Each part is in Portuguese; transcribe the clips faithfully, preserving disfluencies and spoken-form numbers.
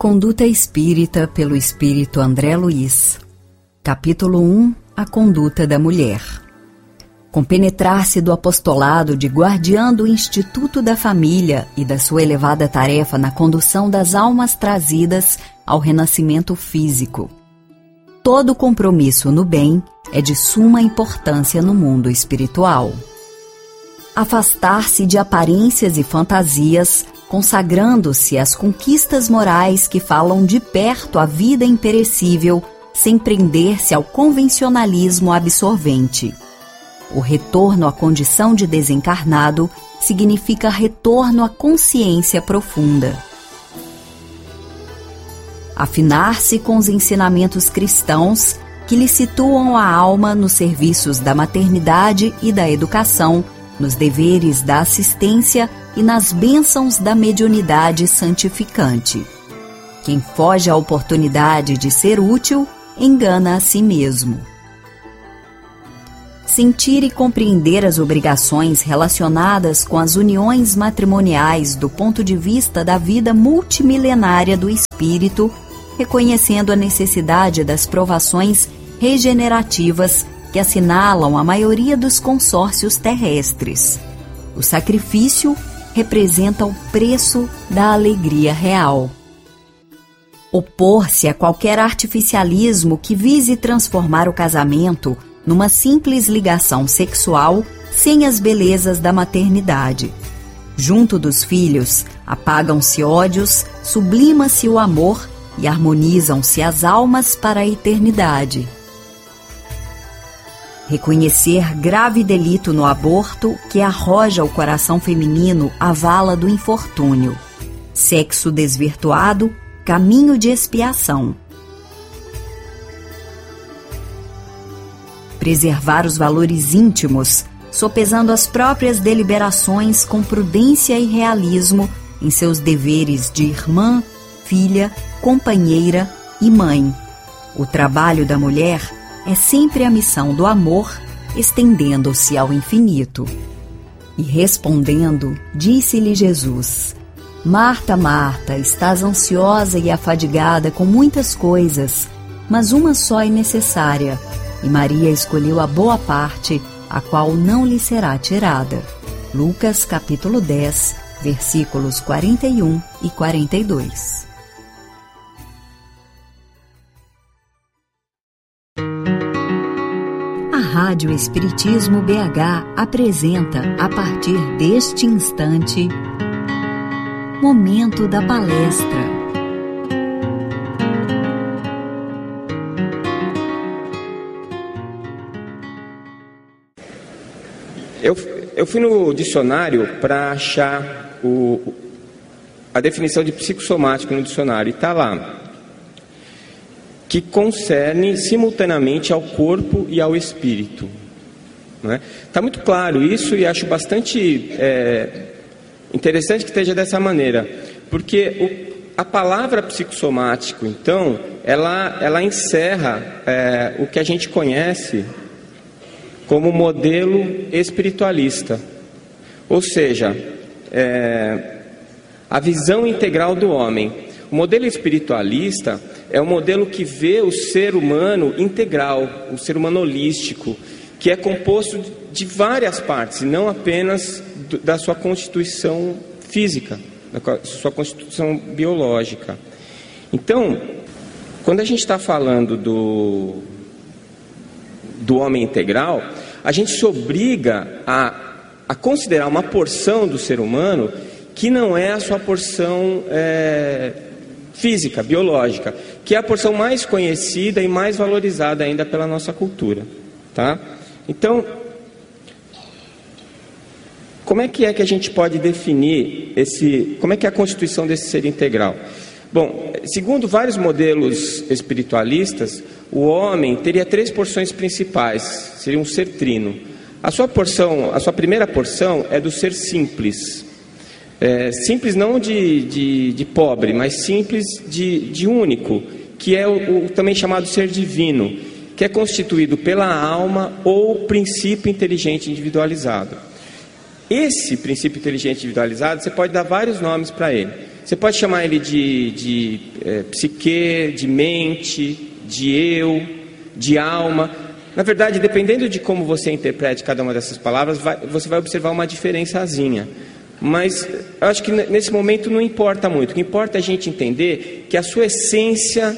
Conduta Espírita pelo Espírito André Luiz. Capítulo um. A Conduta da Mulher. Compenetrar-se do apostolado de guardiã do Instituto da Família e da sua elevada tarefa na condução das almas trazidas ao renascimento físico. Todo compromisso no bem é de suma importância no mundo espiritual. Afastar-se de aparências e fantasias, consagrando-se às conquistas morais que falam de perto a vida imperecível, sem prender-se ao convencionalismo absorvente. O retorno à condição de desencarnado significa retorno à consciência profunda. Afinar-se com os ensinamentos cristãos que lhe situam a alma nos serviços da maternidade e da educação, nos deveres da assistência e nas bênçãos da mediunidade santificante. Quem foge à oportunidade de ser útil, engana a si mesmo. Sentir e compreender as obrigações relacionadas com as uniões matrimoniais do ponto de vista da vida multimilenária do espírito, reconhecendo a necessidade das provações regenerativas que assinalam a maioria dos consórcios terrestres. O sacrifício representa o preço da alegria real. Opor-se a qualquer artificialismo que vise transformar o casamento numa simples ligação sexual sem as belezas da maternidade. Junto dos filhos, apagam-se ódios, sublima-se o amor e harmonizam-se as almas para a eternidade. Reconhecer grave delito no aborto que arroja o coração feminino à vala do infortúnio. Sexo desvirtuado, caminho de expiação. Preservar os valores íntimos, sopesando as próprias deliberações com prudência e realismo em seus deveres de irmã, filha, companheira e mãe. O trabalho da mulher é sempre a missão do amor, estendendo-se ao infinito. E respondendo, disse-lhe Jesus: Marta, Marta, estás ansiosa e afadigada com muitas coisas, mas uma só é necessária, e Maria escolheu a boa parte, a qual não lhe será tirada. Lucas capítulo dez, versículos quarenta e um e quarenta e dois. A Rádio Espiritismo B H apresenta, a partir deste instante, Momento da Palestra. Eu, eu fui no dicionário para achar o, a definição de psicossomático no dicionário, e está lá, que concerne simultaneamente ao corpo e ao espírito. Está muito claro isso, e acho bastante é, interessante que esteja dessa maneira, porque o, a palavra psicossomático, então, ela, ela encerra é, o que a gente conhece como modelo espiritualista, ou seja, é, a visão integral do homem. O modelo espiritualista é um modelo que vê o ser humano integral, o ser humano holístico, que é composto de várias partes, e não apenas da sua constituição física, da sua constituição biológica. Então, quando a gente está falando do, do homem integral, a gente se obriga a, a considerar uma porção do ser humano que não é a sua porção é, física, biológica, que é a porção mais conhecida e mais valorizada ainda pela nossa cultura, tá? Então, como é que é que a gente pode definir esse, como é que é a constituição desse ser integral? Bom, segundo vários modelos espiritualistas, o homem teria três porções principais, seria um ser trino. A sua porção, a sua primeira porção é do ser simples. É, simples não de, de, de pobre, mas simples de, de único, que é o, o também chamado ser divino, que é constituído pela alma ou princípio inteligente individualizado. Esse princípio inteligente individualizado, você pode dar vários nomes para ele. Você pode chamar ele de, de é, psique, de mente, de eu, de alma. Na verdade, dependendo de como você interprete cada uma dessas palavras, vai, você vai observar uma diferençazinha. Mas eu acho que nesse momento não importa muito. O que importa é a gente entender que a sua essência,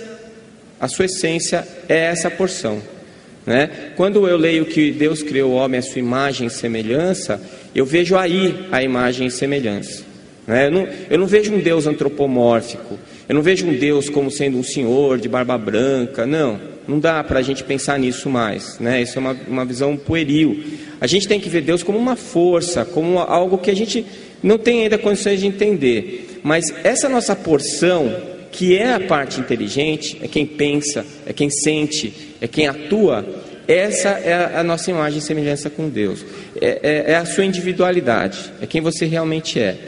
a sua essência é essa porção, né? Quando eu leio que Deus criou o homem à sua imagem e semelhança, eu vejo aí a imagem e semelhança, né? Eu não, eu não vejo um Deus antropomórfico, eu não vejo um Deus como sendo um senhor de barba branca, não, não dá para a gente pensar nisso mais, né? Isso é uma, uma visão pueril. A gente tem que ver Deus como uma força, como algo que a gente não tem ainda condições de entender. Mas essa nossa porção, que é a parte inteligente, é quem pensa, é quem sente, é quem atua, essa é a, a nossa imagem e semelhança com Deus. É, é, é a sua individualidade, é quem você realmente é.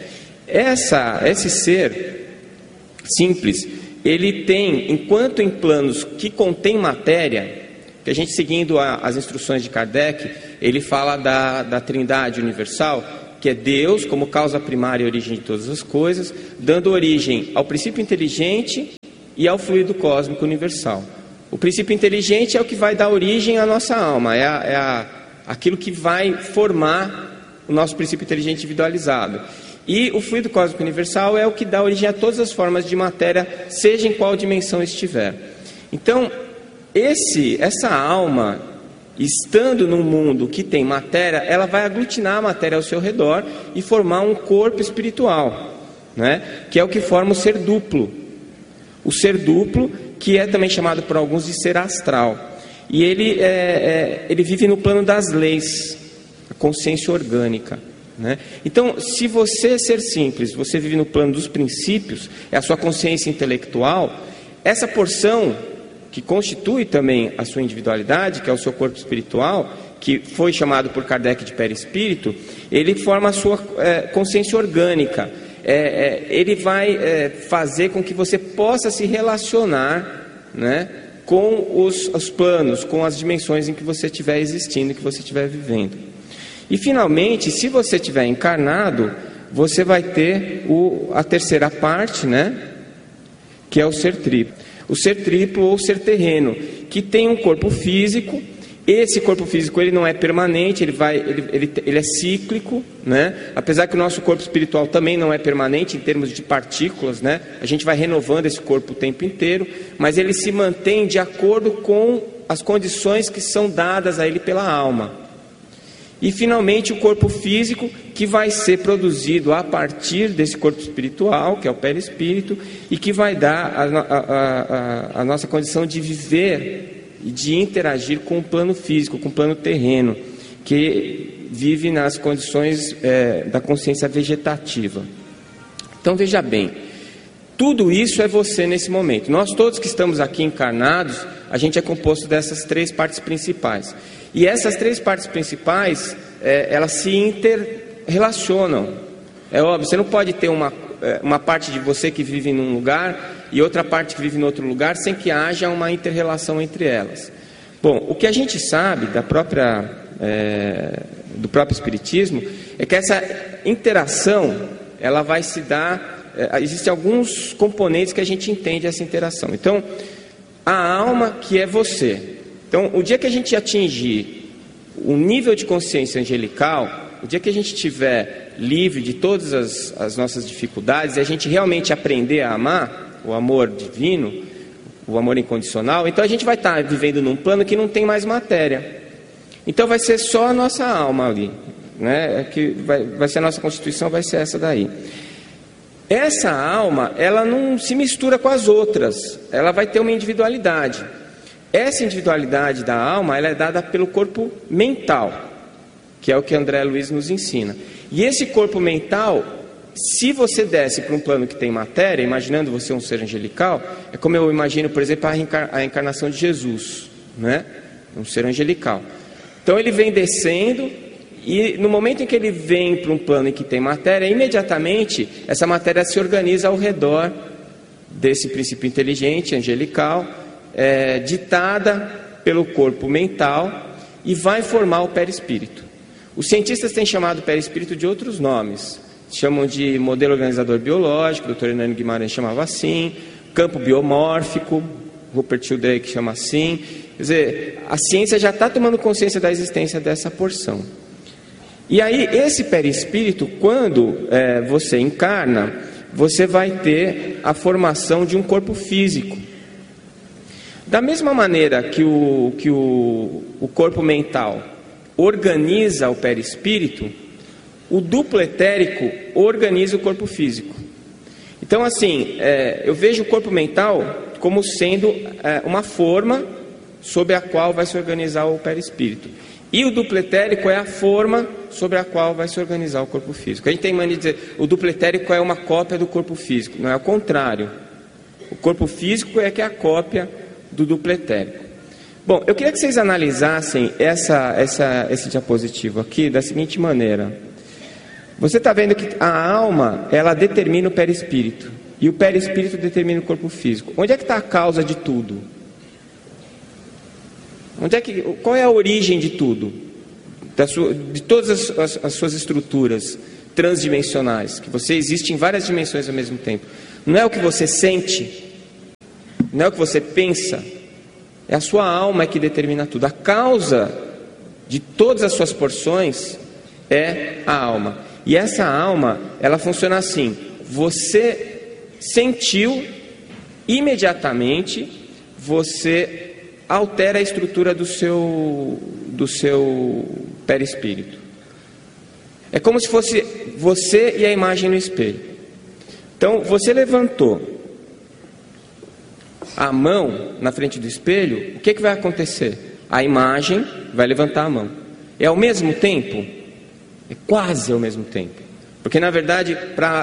Essa, esse ser simples, ele tem, enquanto em planos que contém matéria, que a gente seguindo a, as instruções de Kardec, ele fala da, da trindade universal, que é Deus como causa primária e origem de todas as coisas, dando origem ao princípio inteligente e ao fluido cósmico universal. O princípio inteligente é o que vai dar origem à nossa alma, é, a, é a, aquilo que vai formar o nosso princípio inteligente individualizado. E o fluido cósmico universal é o que dá origem a todas as formas de matéria, seja em qual dimensão estiver. Então, esse, essa alma, estando num mundo que tem matéria, ela vai aglutinar a matéria ao seu redor e formar um corpo espiritual, né? Que é o que forma o ser duplo. O ser duplo, que é também chamado por alguns de ser astral. E ele, é, é, ele vive no plano das leis, a consciência orgânica, né? Então, se você ser simples, você vive no plano dos princípios, é a sua consciência intelectual, essa porção que constitui também a sua individualidade, que é o seu corpo espiritual, que foi chamado por Kardec de perispírito, ele forma a sua é, consciência orgânica. É, é, ele vai é, fazer com que você possa se relacionar, né, com os, os planos, com as dimensões em que você estiver existindo, que você estiver vivendo. E finalmente, se você estiver encarnado, você vai ter o, a terceira parte, né, que é o ser triplo. O ser triplo ou ser terreno, que tem um corpo físico. Esse corpo físico ele não é permanente, ele, vai, ele, ele, ele é cíclico, né? Apesar que o nosso corpo espiritual também não é permanente em termos de partículas, né? A gente vai renovando esse corpo o tempo inteiro, mas ele se mantém de acordo com as condições que são dadas a ele pela alma. E finalmente o corpo físico, que vai ser produzido a partir desse corpo espiritual, que é o perispírito, e que vai dar a, a, a, a nossa condição de viver e de interagir com o plano físico, com o plano terreno, que vive nas condições é, da consciência vegetativa. Então veja bem, tudo isso é você nesse momento. Nós todos que estamos aqui encarnados, a gente é composto dessas três partes principais. E essas três partes principais, é, elas se interrelacionam. É óbvio, você não pode ter uma, uma parte de você que vive num lugar e outra parte que vive em outro lugar sem que haja uma inter-relação entre elas. Bom, o que a gente sabe da própria, é, do próprio Espiritismo é que essa interação, ela vai se dar, é, existem alguns componentes que a gente entende essa interação. Então, a alma que é você. Então, o dia que a gente atingir um nível de consciência angelical, o dia que a gente estiver livre de todas as, as nossas dificuldades e a gente realmente aprender a amar, o amor divino, o amor incondicional, então a gente vai estar vivendo num plano que não tem mais matéria. Então vai ser só a nossa alma ali, né? Que vai, vai ser a nossa constituição, vai ser essa daí. Essa alma, ela não se mistura com as outras, ela vai ter uma individualidade. Essa individualidade da alma, ela é dada pelo corpo mental, que é o que André Luiz nos ensina. E esse corpo mental, se você desce para um plano que tem matéria, imaginando você um ser angelical, é como eu imagino, por exemplo, a, reencar- a encarnação de Jesus, né? Um ser angelical. Então ele vem descendo e no momento em que ele vem para um plano em que tem matéria, imediatamente essa matéria se organiza ao redor desse princípio inteligente, angelical, É, ditada pelo corpo mental e vai formar o perispírito. Os cientistas têm chamado o perispírito de outros nomes, chamam de modelo organizador biológico, o doutor Hernani Guimarães chamava assim, campo biomórfico, Rupert Sheldrake chama assim. Quer dizer, a ciência já está tomando consciência da existência dessa porção. E aí, esse perispírito, quando é, você encarna, você vai ter a formação de um corpo físico. Da mesma maneira que o, que o, o corpo mental organiza o perispírito, o duplo etérico organiza o corpo físico. Então, assim, é, eu vejo o corpo mental como sendo é, uma forma sobre a qual vai se organizar o perispírito. E o duplo etérico é a forma sobre a qual vai se organizar o corpo físico. A gente tem mania de dizer, o duplo etérico é uma cópia do corpo físico. Não, é o contrário. O corpo físico é que é a cópia do duplo etérico. Bom, eu queria que vocês analisassem essa, essa, esse diapositivo aqui da seguinte maneira. Você está vendo que a alma, ela determina o perispírito. E o perispírito determina o corpo físico. Onde é que está a causa de tudo? Onde é que, qual é a origem de tudo? Da sua, de todas as, as, as suas estruturas transdimensionais, que você existe em várias dimensões ao mesmo tempo. Não é o que você sente, não é o que você pensa, é a sua alma que determina tudo. A causa de todas as suas porções é a alma. E essa alma, ela funciona assim: você sentiu, imediatamente você altera a estrutura do seu, do seu perispírito. É como se fosse você e a imagem no espelho. Então, você levantou a mão na frente do espelho, o que, que vai acontecer? A imagem vai levantar a mão. É ao mesmo tempo? É quase ao mesmo tempo. Porque, na verdade,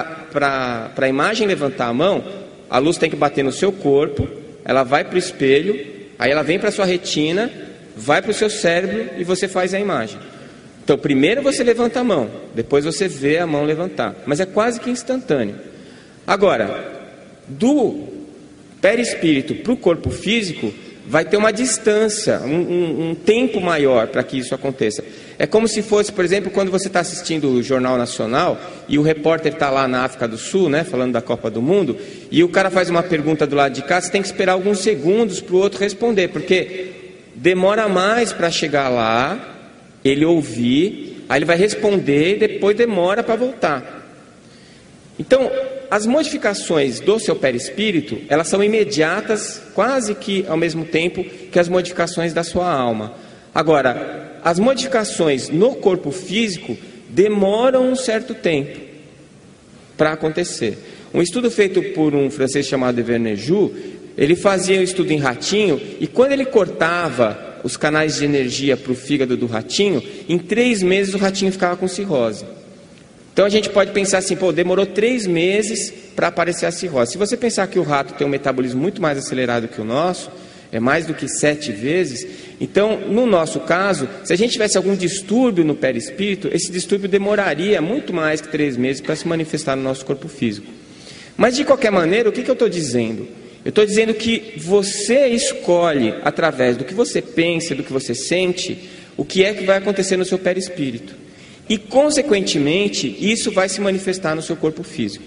para a imagem levantar a mão, a luz tem que bater no seu corpo, ela vai para o espelho, aí ela vem para a sua retina, vai para o seu cérebro e você faz a imagem. Então, primeiro você levanta a mão, depois você vê a mão levantar. Mas é quase que instantâneo. Agora, do perispírito para o corpo físico, vai ter uma distância, um, um, um tempo maior para que isso aconteça. É como se fosse, por exemplo, quando você está assistindo o Jornal Nacional e o repórter está lá na África do Sul, né, falando da Copa do Mundo, e o cara faz uma pergunta do lado de cá, você tem que esperar alguns segundos para o outro responder, porque demora mais para chegar lá, ele ouvir, aí ele vai responder e depois demora para voltar. Então, as modificações do seu perispírito, elas são imediatas, quase que ao mesmo tempo que as modificações da sua alma. Agora, as modificações no corpo físico demoram um certo tempo para acontecer. Um estudo feito por um francês chamado Vernejoux, ele fazia um estudo em ratinho, e quando ele cortava os canais de energia para o fígado do ratinho, em três meses o ratinho ficava com cirrose. Então a gente pode pensar assim, pô, demorou três meses para aparecer a cirrose. Se você pensar que o rato tem um metabolismo muito mais acelerado que o nosso, é mais do que sete vezes, então, no nosso caso, se a gente tivesse algum distúrbio no perispírito, esse distúrbio demoraria muito mais que três meses para se manifestar no nosso corpo físico. Mas, de qualquer maneira, o que, que eu estou dizendo? Eu estou dizendo que você escolhe, através do que você pensa, do que você sente, o que é que vai acontecer no seu perispírito. E, consequentemente, isso vai se manifestar no seu corpo físico.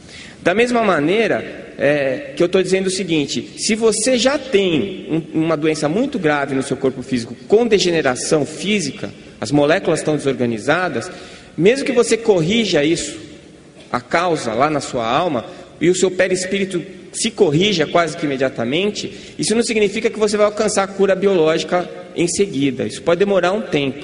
Da mesma maneira é, que eu estou dizendo o seguinte, se você já tem um, uma doença muito grave no seu corpo físico, com degeneração física, as moléculas estão desorganizadas, mesmo que você corrija isso, a causa lá na sua alma, e o seu perispírito se corrija quase que imediatamente, isso não significa que você vai alcançar a cura biológica em seguida. Isso pode demorar um tempo.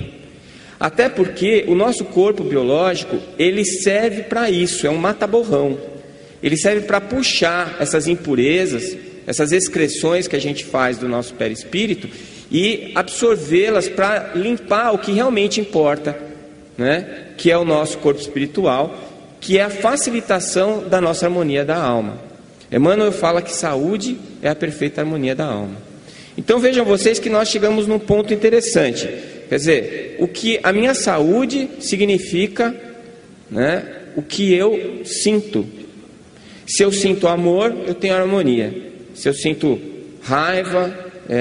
Até porque o nosso corpo biológico, ele serve para isso, é um mata-borrão. Ele serve para puxar essas impurezas, essas excreções que a gente faz do nosso perispírito e absorvê-las para limpar o que realmente importa, né? Que é o nosso corpo espiritual, que é a facilitação da nossa harmonia da alma. Emmanuel fala que saúde é a perfeita harmonia da alma. Então vejam vocês que nós chegamos num ponto interessante. Quer dizer, o que a minha saúde significa, né, o que eu sinto. Se eu sinto amor, eu tenho harmonia. Se eu sinto raiva,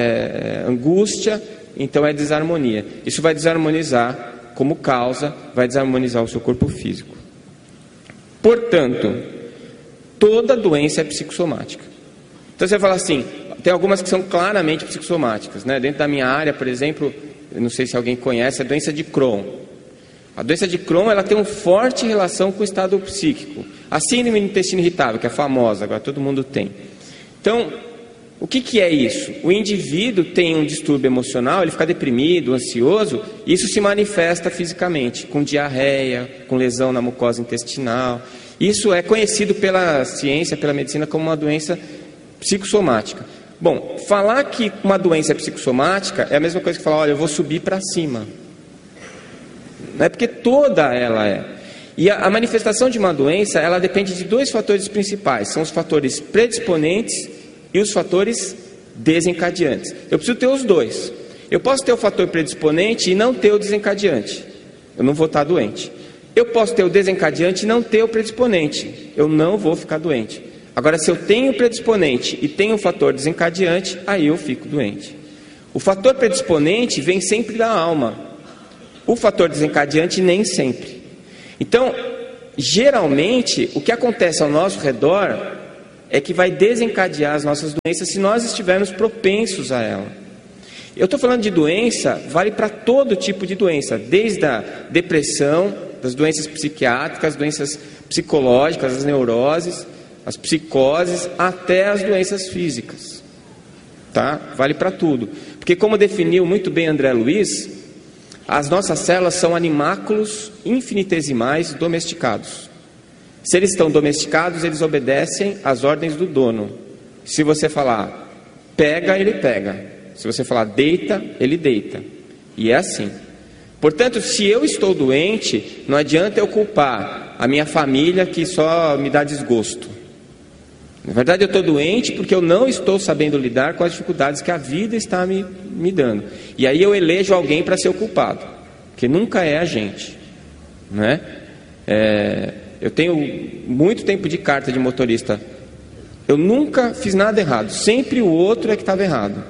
é, angústia, então é desarmonia. Isso vai desarmonizar, como causa, vai desarmonizar o seu corpo físico. Portanto, toda doença é psicossomática. Então você fala assim, tem algumas que são claramente psicossomáticas, né? Dentro da minha área, por exemplo, eu não sei se alguém conhece, a doença de Crohn. A doença de Crohn, ela tem uma forte relação com o estado psíquico. A síndrome do intestino irritável, que é famosa, agora todo mundo tem. Então, o que, que é isso? O indivíduo tem um distúrbio emocional, ele fica deprimido, ansioso, e isso se manifesta fisicamente, com diarreia, com lesão na mucosa intestinal. Isso é conhecido pela ciência, pela medicina, como uma doença psicossomática. Bom, falar que uma doença é psicossomática é a mesma coisa que falar, olha, eu vou subir para cima. Não é porque toda ela é. E a, a manifestação de uma doença, ela depende de dois fatores principais. São os fatores predisponentes e os fatores desencadeantes. Eu preciso ter os dois. Eu posso ter o fator predisponente e não ter o desencadeante. Eu não vou estar doente. Eu posso ter o desencadeante e não ter o predisponente. Eu não vou ficar doente. Agora, se eu tenho o predisponente e tenho o fator desencadeante, aí eu fico doente. O fator predisponente vem sempre da alma. O fator desencadeante nem sempre. Então, geralmente, o que acontece ao nosso redor é que vai desencadear as nossas doenças se nós estivermos propensos a ela. Eu estou falando de doença, vale para todo tipo de doença, desde a depressão, das doenças psiquiátricas, doenças psicológicas, as neuroses, as psicoses, até as doenças físicas. Tá? Vale para tudo. Porque como definiu muito bem André Luiz, as nossas células são animáculos infinitesimais domesticados. Se eles estão domesticados, eles obedecem às ordens do dono. Se você falar pega, ele pega. Se você falar deita, ele deita. E é assim. Portanto, se eu estou doente, não adianta eu culpar a minha família que só me dá desgosto. Na verdade, eu estou doente porque eu não estou sabendo lidar com as dificuldades que a vida está me, me dando. E aí eu elejo alguém para ser o culpado, que nunca é a gente, né? É, eu tenho muito tempo de carta de motorista. Eu nunca fiz nada errado. Sempre o outro é que estava errado,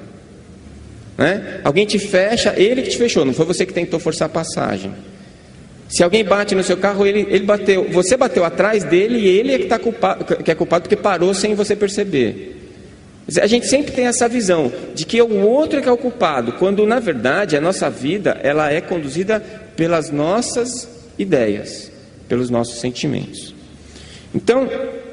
né? Alguém te fecha, ele que te fechou. Não foi você que tentou forçar a passagem. Se alguém bate no seu carro, ele, ele bateu, você bateu atrás dele e ele é que, tá culpado, que é culpado porque parou sem você perceber. A gente sempre tem essa visão de que o outro é que é o culpado, quando na verdade a nossa vida ela é conduzida pelas nossas ideias, pelos nossos sentimentos. Então,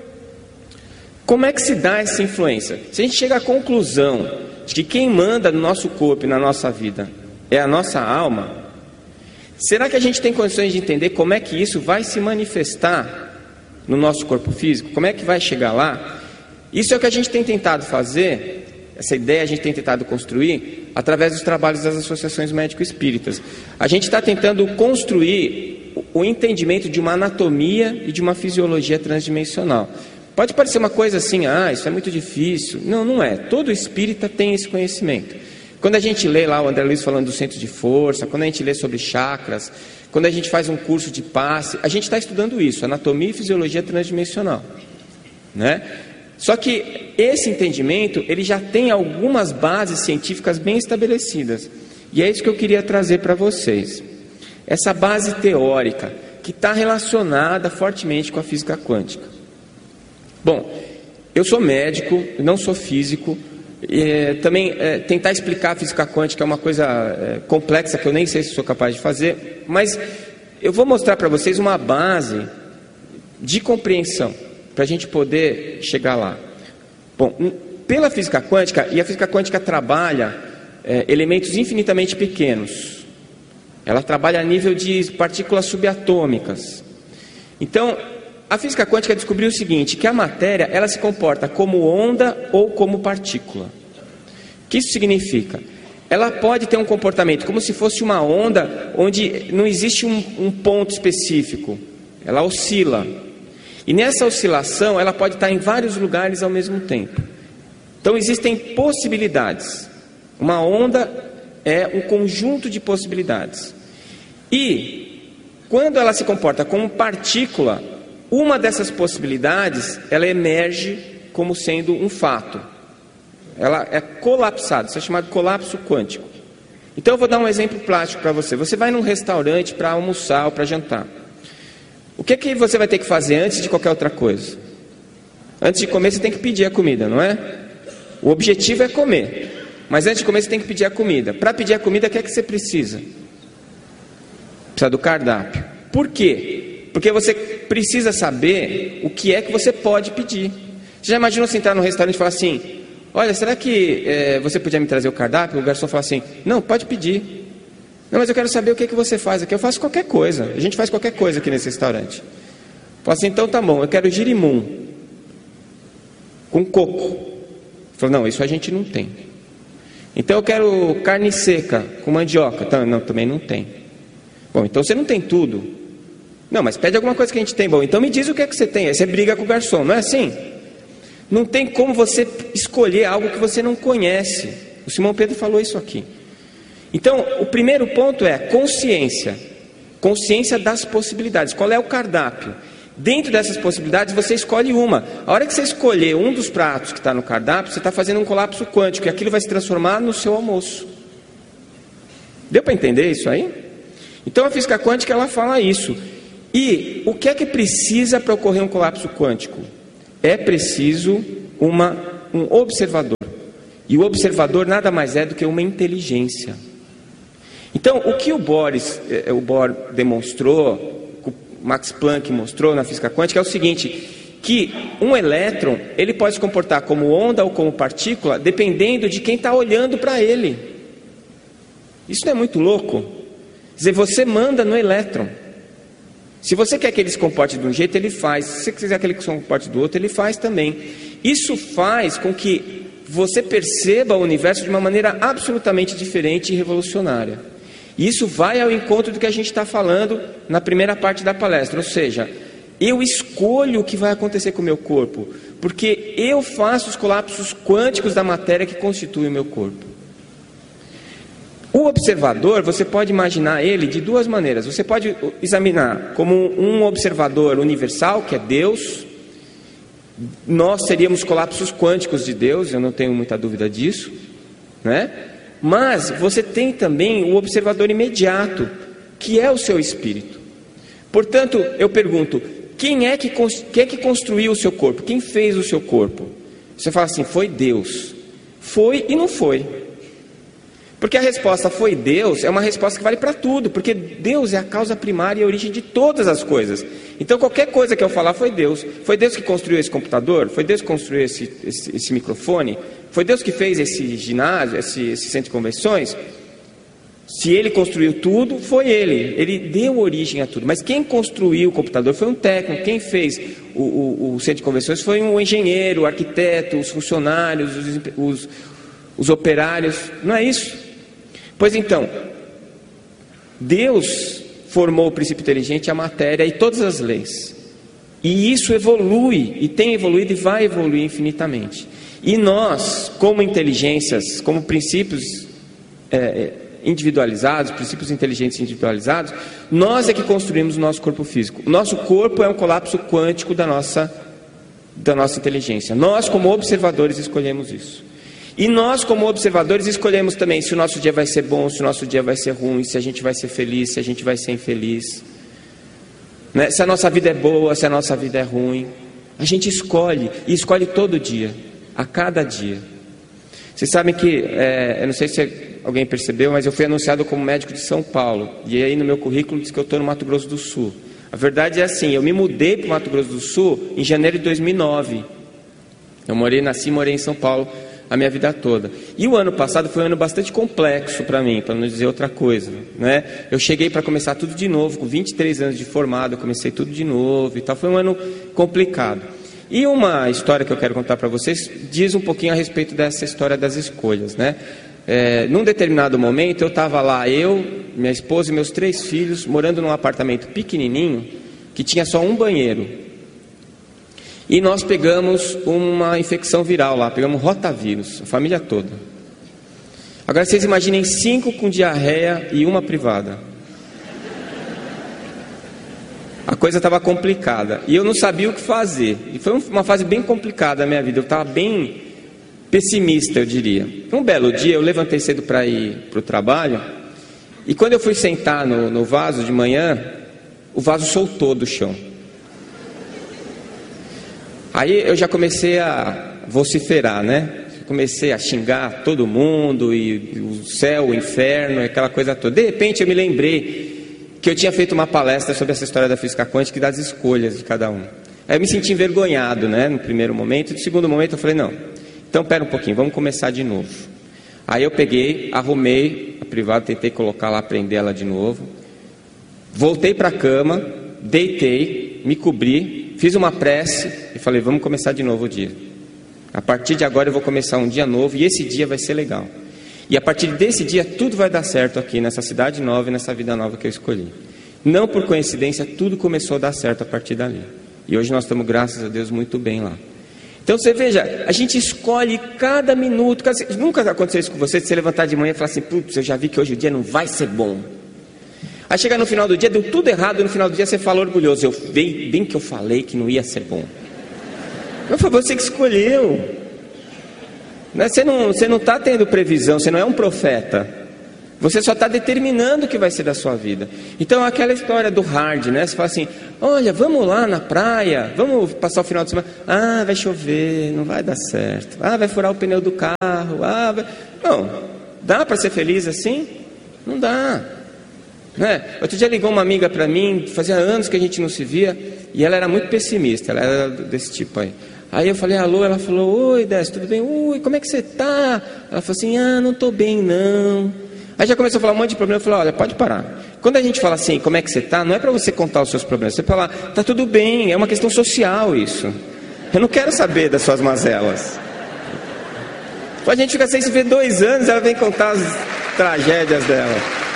como é que se dá essa influência? Se a gente chega à conclusão de que quem manda no nosso corpo e na nossa vida é a nossa alma, será que a gente tem condições de entender como é que isso vai se manifestar no nosso corpo físico? Como é que vai chegar lá? Isso é o que a gente tem tentado fazer, essa ideia a gente tem tentado construir através dos trabalhos das associações médico-espíritas. A gente está tentando construir o entendimento de uma anatomia e de uma fisiologia transdimensional. Pode parecer uma coisa assim, ah, isso é muito difícil. Não, não é. Todo espírita tem esse conhecimento. Quando a gente lê lá o André Luiz falando do centro de força, quando a gente lê sobre chakras, quando a gente faz um curso de passe, a gente está estudando isso, anatomia e fisiologia transdimensional, né? Só que esse entendimento, ele já tem algumas bases científicas bem estabelecidas. E é isso que eu queria trazer para vocês. Essa base teórica, que está relacionada fortemente com a física quântica. Bom, eu sou médico, não sou físico. É, também é, tentar explicar a física quântica é uma coisa é, complexa que eu nem sei se sou capaz de fazer, mas eu vou mostrar para vocês uma base de compreensão para a gente poder chegar lá. Bom, pela física quântica, e a física quântica trabalha é, elementos infinitamente pequenos, ela trabalha a nível de partículas subatômicas. Então, a física quântica descobriu o seguinte, que a matéria ela se comporta como onda ou como partícula. O que isso significa? Ela pode ter um comportamento como se fosse uma onda onde não existe um, um ponto específico. Ela oscila. E nessa oscilação ela pode estar em vários lugares ao mesmo tempo. Então existem possibilidades. Uma onda é um conjunto de possibilidades. E quando ela se comporta como partícula, uma dessas possibilidades, ela emerge como sendo um fato. Ela é colapsada, isso é chamado de colapso quântico. Então eu vou dar um exemplo prático para você. Você vai num restaurante para almoçar ou para jantar. O que, que você vai ter que fazer antes de qualquer outra coisa? Antes de comer você tem que pedir a comida, não é? O objetivo é comer. Mas antes de comer você tem que pedir a comida. Para pedir a comida, o que é que você precisa? Precisa do cardápio. Por quê? Porque você precisa saber o que é que você pode pedir. Você já imaginou você entrar no restaurante e falar assim: olha, será que é, você podia me trazer o cardápio? O garçom fala assim: não, pode pedir. Não, mas eu quero saber o que é que você faz aqui. Eu faço qualquer coisa. A gente faz qualquer coisa aqui nesse restaurante. Fala assim: então tá bom, eu quero girimum com coco. Fala: não, isso a gente não tem. Então eu quero carne seca com mandioca. Então, não, também não tem. Bom, então você não tem tudo. Não, mas pede alguma coisa que a gente tem. Bom, então me diz o que é que você tem. Aí você briga com o garçom, não é assim? Não tem como você escolher algo que você não conhece. O Simão Pedro falou isso aqui. Então, o primeiro ponto é consciência. Consciência das possibilidades. Qual é o cardápio? Dentro dessas possibilidades, você escolhe uma. A hora que você escolher um dos pratos que está no cardápio, você está fazendo um colapso quântico, e aquilo vai se transformar no seu almoço. Deu para entender isso aí? Então, a física quântica, ela fala isso. E o que é que precisa para ocorrer um colapso quântico? É preciso uma, um observador. E o observador nada mais é do que uma inteligência. Então, o que o Boris, o Bohr demonstrou, o Max Planck mostrou na física quântica é o seguinte, que um elétron, ele pode se comportar como onda ou como partícula, dependendo de quem está olhando para ele. Isso não é muito louco? Quer dizer, você manda no elétron. Se você quer que ele se comporte de um jeito, ele faz. Se você quiser que ele se comporte do outro, ele faz também. Isso faz com que você perceba o universo de uma maneira absolutamente diferente e revolucionária. E isso vai ao encontro do que a gente está falando na primeira parte da palestra. Ou seja, eu escolho o que vai acontecer com o meu corpo, porque eu faço os colapsos quânticos da matéria que constitui o meu corpo. O observador, você pode imaginar ele de duas maneiras. Você pode examinar como um observador universal, que é Deus. Nós seríamos colapsos quânticos de Deus, eu não tenho muita dúvida disso, né? Mas você tem também o observador imediato, que é o seu espírito. Portanto, eu pergunto, quem é que, quem é que construiu o seu corpo? Quem fez o seu corpo? Você fala assim, foi Deus. Foi e não foi. Porque a resposta foi Deus é uma resposta que vale para tudo, porque Deus é a causa primária e a origem de todas as coisas. Então qualquer coisa que eu falar foi Deus. Foi Deus que construiu esse computador? Foi Deus que construiu esse, esse, esse microfone? Foi Deus que fez esse ginásio, esse, esse centro de convenções? Se Ele construiu tudo, foi Ele. Ele deu origem a tudo. Mas quem construiu o computador foi um técnico. Quem fez o, o, o centro de convenções foi um engenheiro, o arquiteto, os funcionários, os, os, os operários. Não é isso? Pois então, Deus formou o princípio inteligente, a matéria e todas as leis. E isso evolui, e tem evoluído e vai evoluir infinitamente. E nós, como inteligências, como princípios é, individualizados, princípios inteligentes individualizados, nós é que construímos o nosso corpo físico. O nosso corpo é um colapso quântico da nossa, da nossa inteligência. Nós, como observadores, escolhemos isso. E nós, como observadores, escolhemos também se o nosso dia vai ser bom, se o nosso dia vai ser ruim, se a gente vai ser feliz, se a gente vai ser infeliz, né? Se a nossa vida é boa, se a nossa vida é ruim. A gente escolhe, e escolhe todo dia, a cada dia. Vocês sabem que, é, eu não sei se alguém percebeu, mas eu fui anunciado como médico de São Paulo. E aí no meu currículo diz que eu estou no Mato Grosso do Sul. A verdade é assim, eu me mudei para o Mato Grosso do Sul em janeiro de dois mil e nove. Eu morei, nasci e morei em São Paulo a minha vida toda. E o ano passado foi um ano bastante complexo para mim, para não dizer outra coisa, né? Eu cheguei para começar tudo de novo, com vinte e três anos de formado, eu comecei tudo de novo e tal. Foi um ano complicado. E uma história que eu quero contar para vocês diz um pouquinho a respeito dessa história das escolhas, né? É, num determinado momento eu estava lá, eu, minha esposa e meus três filhos, morando num apartamento pequenininho, que tinha só um banheiro. E nós pegamos uma infecção viral lá, pegamos rotavírus, a família toda. Agora vocês imaginem cinco com diarreia e uma privada. A coisa estava complicada e eu não sabia o que fazer. E foi uma fase bem complicada da minha vida, eu estava bem pessimista, eu diria. Um belo dia eu levantei cedo para ir para o trabalho e quando eu fui sentar no, no vaso de manhã, o vaso soltou do chão. Aí eu já comecei a vociferar, né? Comecei a xingar todo mundo, e o céu, o inferno, aquela coisa toda. De repente eu me lembrei que eu tinha feito uma palestra sobre essa história da física quântica e das escolhas de cada um. Aí eu me senti envergonhado, né, no primeiro momento. No segundo momento eu falei, não, então pera um pouquinho, vamos começar de novo. Aí eu peguei, arrumei a privada, tentei colocar lá, prender ela de novo. Voltei para a cama, deitei, me cobri, fiz uma prece e falei, vamos começar de novo o dia. A partir de agora eu vou começar um dia novo e esse dia vai ser legal. E a partir desse dia tudo vai dar certo aqui nessa cidade nova e nessa vida nova que eu escolhi. Não por coincidência, tudo começou a dar certo a partir dali. E hoje nós estamos, graças a Deus, muito bem lá. Então você veja, a gente escolhe cada minuto. Cada... Nunca aconteceu isso com você, de você levantar de manhã e falar assim, putz, eu já vi que hoje o dia não vai ser bom. Aí chega no final do dia, deu tudo errado, e no final do dia você fala orgulhoso, eu bem, bem que eu falei que não ia ser bom. Não foi você que escolheu. Você não você não está tendo previsão, você não é um profeta. Você só está determinando o que vai ser da sua vida. Então aquela história do hard, né? Você fala assim, olha, vamos lá na praia, vamos passar o final de semana. Ah, vai chover, não vai dar certo. Ah, vai furar o pneu do carro. Ah, vai... Não, dá para ser feliz assim? Não dá. Né? Outro dia ligou uma amiga para mim, fazia anos que a gente não se via, e ela era muito pessimista, ela era desse tipo aí. Aí eu falei, alô, ela falou, oi, Décio, tudo bem? Oi, como é que você tá? Ela falou assim, ah, não tô bem não. Aí já começou a falar um monte de problema, eu falei, olha, pode parar. Quando a gente fala assim, como é que você tá, não é para você contar os seus problemas, você fala, tá tudo bem, é uma questão social isso. Eu não quero saber das suas mazelas. A gente fica sem se ver dois anos, ela vem contar as tragédias dela.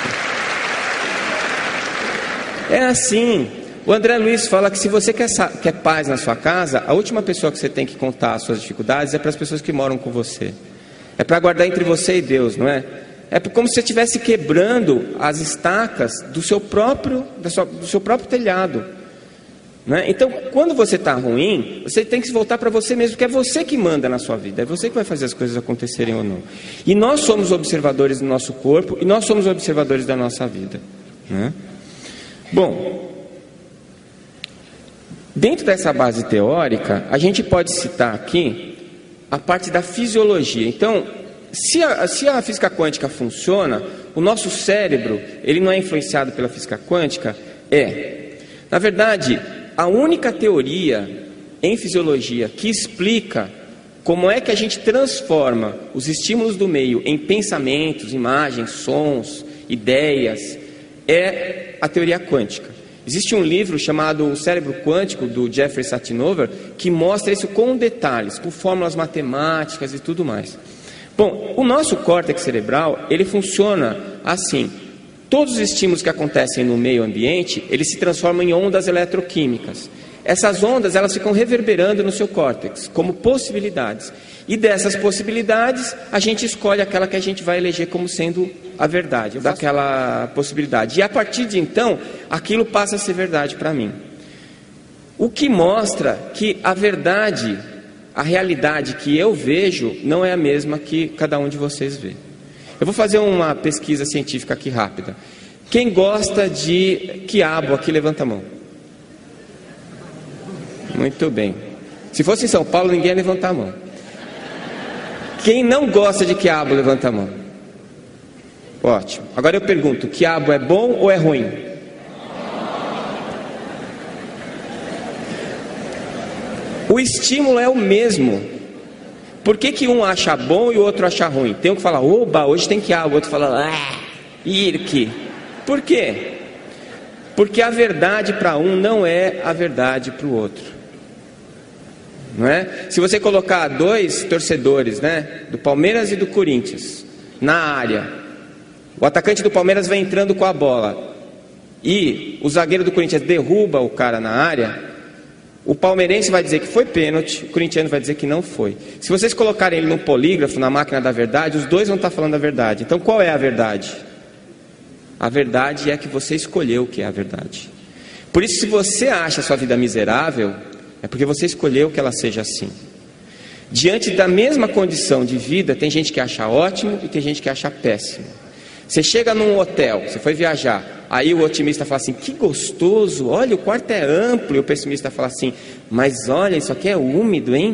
É assim. O André Luiz fala que se você quer, quer paz na sua casa, a última pessoa que você tem que contar as suas dificuldades é para as pessoas que moram com você. É para guardar entre você e Deus, não é? É como se você estivesse quebrando as estacas do seu próprio, da sua, do seu próprio telhado. Não é? Então, quando você está ruim, você tem que se voltar para você mesmo, porque é você que manda na sua vida, é você que vai fazer as coisas acontecerem ou não. E nós somos observadores do nosso corpo e nós somos observadores da nossa vida. Não é? Bom... Dentro dessa base teórica, a gente pode citar aqui a parte da fisiologia. Então, se a, se a física quântica funciona, o nosso cérebro, ele não é influenciado pela física quântica? É. Na verdade, a única teoria em fisiologia que explica como é que a gente transforma os estímulos do meio em pensamentos, imagens, sons, ideias, é a teoria quântica. Existe um livro chamado O Cérebro Quântico, do Jeffrey Satinover, que mostra isso com detalhes, com fórmulas matemáticas e tudo mais. Bom, o nosso córtex cerebral, ele funciona assim. Todos os estímulos que acontecem no meio ambiente, eles se transformam em ondas eletroquímicas. Essas ondas, elas ficam reverberando no seu córtex, como possibilidades. E dessas possibilidades, a gente escolhe aquela que a gente vai eleger como sendo a verdade, daquela possibilidade. E a partir de então, aquilo passa a ser verdade para mim. O que mostra que a verdade, a realidade que eu vejo, não é a mesma que cada um de vocês vê. Eu vou fazer uma pesquisa científica aqui rápida. Quem gosta de quiabo aqui, levanta a mão. Muito bem. Se fosse em São Paulo, ninguém ia levantar a mão. Quem não gosta de quiabo, levanta a mão. Ótimo. Agora eu pergunto, quiabo é bom ou é ruim? O estímulo é o mesmo. Por que que um acha bom e o outro acha ruim? Tem um que fala, oba, hoje tem quiabo. O outro fala, ah, irque. Por quê? Porque a verdade para um não é a verdade para o outro. Não é? Se você colocar dois torcedores, né, do Palmeiras e do Corinthians na área, o atacante do Palmeiras vai entrando com a bola e o zagueiro do Corinthians derruba o cara na área, o palmeirense vai dizer que foi pênalti, o corintiano vai dizer que não foi. Se vocês colocarem ele no polígrafo, na máquina da verdade, os dois vão estar falando a verdade. Então qual é a verdade? A verdade é que você escolheu o que é a verdade. Por isso, se você acha a sua vida miserável, é porque você escolheu que ela seja assim. Diante da mesma condição de vida, tem gente que acha ótimo e tem gente que acha péssimo. Você chega num hotel, você foi viajar, aí o otimista fala assim, que gostoso, olha, o quarto é amplo, e o pessimista fala assim, mas olha, isso aqui é úmido, hein?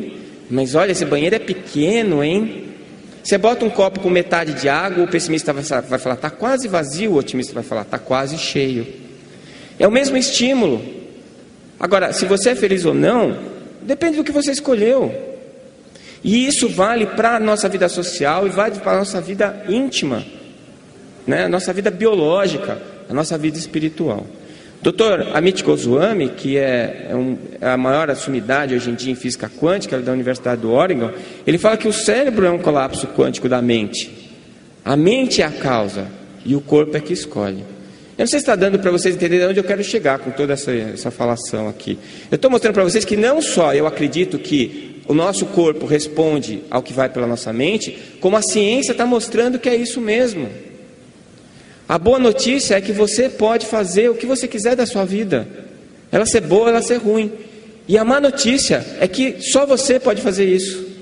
Mas olha, esse banheiro é pequeno, hein? Você bota um copo com metade de água, o pessimista vai falar, está quase vazio, o otimista vai falar, está quase cheio. É o mesmo estímulo. Agora, se você é feliz ou não, depende do que você escolheu. E isso vale para a nossa vida social e vale para a nossa vida íntima, né? A nossa vida biológica, a nossa vida espiritual. doutor Amit Goswami, que é, é, um, é a maior sumidade hoje em dia em física quântica da Universidade do Oregon, ele fala que o cérebro é um colapso quântico da mente. A mente é a causa e o corpo é que escolhe. Eu não sei se está dando para vocês entenderem onde eu quero chegar com toda essa, essa falação aqui. Eu estou mostrando para vocês que não só eu acredito que o nosso corpo responde ao que vai pela nossa mente, como a ciência está mostrando que é isso mesmo. A boa notícia é que você pode fazer o que você quiser da sua vida. Ela ser boa, ela ser ruim. E a má notícia é que só você pode fazer isso.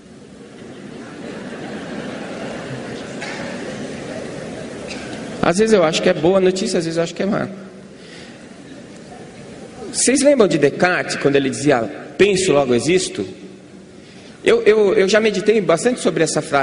Às vezes eu acho que é boa notícia, às vezes eu acho que é má. Vocês lembram de Descartes, quando ele dizia, penso, logo existo? Eu, eu, eu já meditei bastante sobre essa frase.